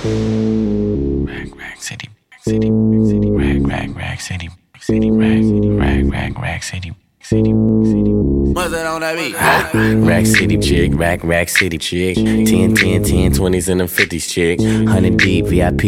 Rack city, city, city, rack city, city, rack city. What's that on that beat? Rack City chick, rack city chick. 10, 10, 10, 20s and them 50s chick. 100 deep VIP